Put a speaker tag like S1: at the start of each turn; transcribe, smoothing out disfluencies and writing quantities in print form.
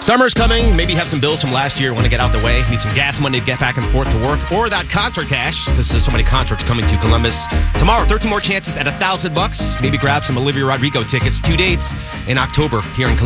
S1: Summer's coming. Maybe you have some bills from last year, want to get out the way. Need some gas money to get back and forth to work. Or that concert cash, because there's so many concerts coming to Columbus. Tomorrow, 13 more chances at $1,000. Maybe grab some Olivia Rodrigo tickets. 2 dates in October here in Columbus.